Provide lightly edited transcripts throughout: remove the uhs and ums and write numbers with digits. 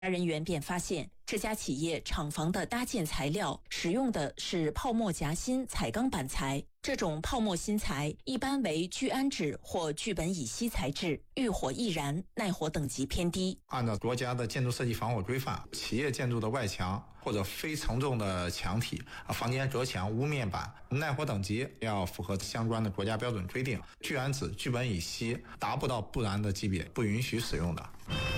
人员便发现，这家企业厂房的搭建材料使用的是泡沫夹心彩钢板材。这种泡沫芯材一般为聚氨酯或聚苯乙烯材质，遇火易燃，耐火等级偏低。 按照国家的建筑设计防火规范，企业建筑的外墙或者非承重的墙体、房间隔墙、屋面板耐火等级要符合相关的国家标准规定。聚氨酯、聚苯乙烯达不到不燃的级别，不允许使用的。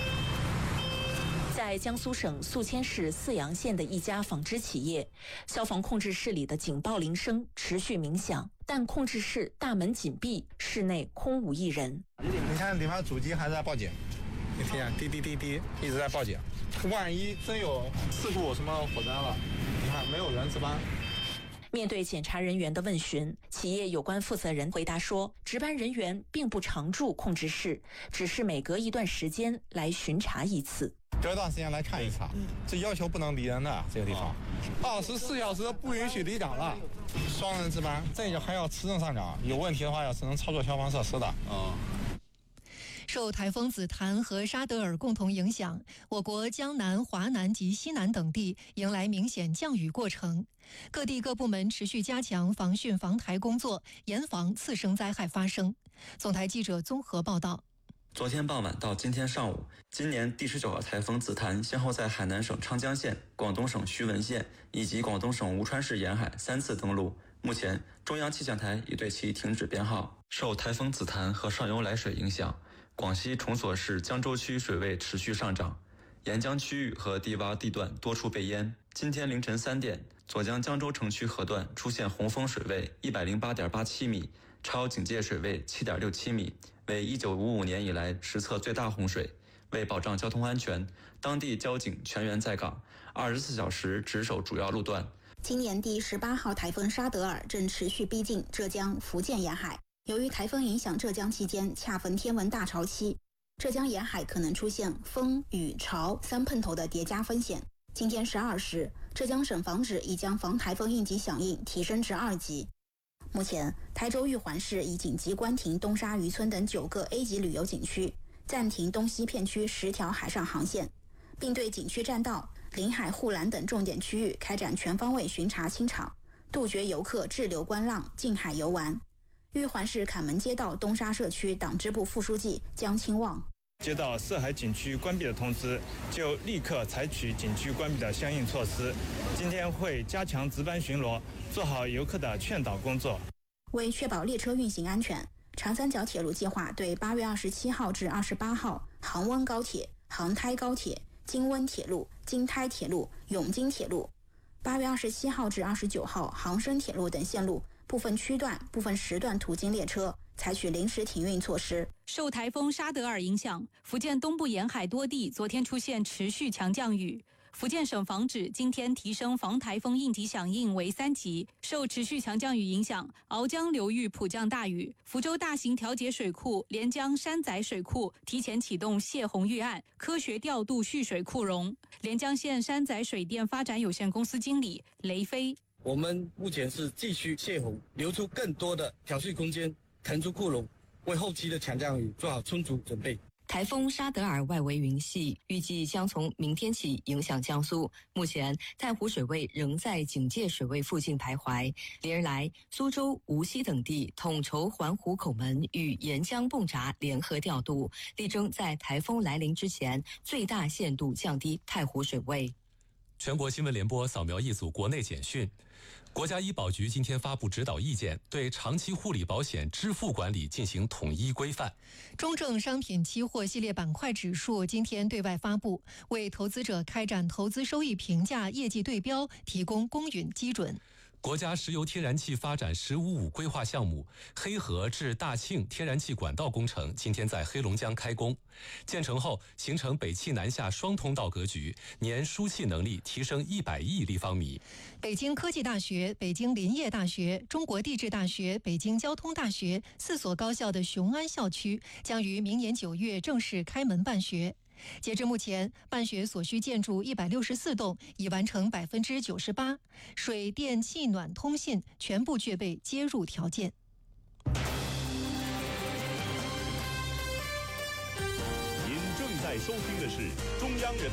在江苏省宿迁市泗阳县的一家纺织企业，消防控制室里的警报铃声持续鸣响，但控制室大门紧闭，室内空无一人。 你看里面主机还在报警，你听滴滴滴滴一直在报警，万一真有事故什么火灾了，你看没有人值班。 面对检查人员的问询，企业有关负责人回答说，值班人员并不常驻控制室，只是每隔一段时间来巡查一次。 隔一段时间来看一查，这要求不能离人的这个地方，24小时不允许离岗了，双人值班，这个还要持证上岗，有问题的话要只能操作消防设施的。 受台风紫檀和沙德尔共同影响，我国江南、华南及西南等地迎来明显降雨过程，各地各部门持续加强防汛防台工作，严防次生灾害发生。总台记者综合报道。 昨天傍晚到今天上午，今年第19号台风紫檀先后在海南省昌江县、广东省徐闻县以及广东省吴川市沿海3次登陆。目前，中央气象台已对其停止编号。受台风紫檀和上游来水影响，广西崇左市江州区水位持续上涨，沿江区域和低洼地段多处被淹。今天凌晨3点，左江江州城区河段出现洪峰水位108.87米，超警戒水位7.67米，为1955年以来实测最大洪水。为保障交通安全，当地交警全员在岗，24小时值守主要路段。 今年第18号台风沙德尔正持续逼近浙江、福建沿海。由于台风影响浙江期间恰逢天文大潮期，浙江沿海可能出现风、雨、潮3碰头的叠加风险。今天12时，浙江省防指已将防台风应急响应提升至2级。目前，台州玉环市已紧急关停东沙渔村等9个 A 级旅游景区，暂停东西片区10条海上航线，并对景区栈道、临海护栏等重点区域开展全方位巡查清场，杜绝游客滞留观浪、近海游玩。玉环市坎门街道东沙社区党支部副书记江清旺： 接到涉海景区关闭的通知，就立刻采取景区关闭的相应措施。今天会加强值班巡逻，做好游客的劝导工作。 为确保列车运行安全，长三角铁路计划对8月27号至28号杭温高铁、杭台高铁、京温铁路、京台铁路、永京铁路，8月27号至29号杭深铁路等线路部分区段、部分时段途经列车采取临时停运措施。 受台风沙德尔影响，福建东部沿海多地昨天出现持续强降雨。福建省防指今天提升防台风应急响应为3级。受持续强降雨影响，鳌江流域普降大雨，福州大型调节水库连江山仔水库提前启动泄洪预案，科学调度蓄水库容。连江县山仔水电发展有限公司经理雷飞： 我们目前是继续泄洪，留出更多的调蓄空间，腾出库容，为后期的强降雨做好充足准备。 台风沙德尔外围云系预计将从明天起影响江苏，目前太湖水位仍在警戒水位附近徘徊。连日来，苏州、无锡等地统筹环湖口门与沿江泵闸联合调度，力争在台风来临之前最大限度降低太湖水位。 全国新闻联播扫描一组国内简讯。国家医保局今天发布指导意见，对长期护理保险支付管理进行统一规范。 中证商品期货系列板块指数今天对外发布，为投资者开展投资收益评价业绩对标提供公允基准。 国家石油天然气发展“15-5”规划项目黑河至大庆天然气管道工程今天在黑龙江开工，建成后形成北气南下双通道格局，年输气能力提升100亿立方米。 北京科技大学、北京林业大学、中国地质大学、北京交通大学4所高校的雄安校区将于明年9月正式开门办学。截至目前，办学所需建筑164栋已完成98%，水电气暖通信全部具备接入条件。 您正在收听的是中央人民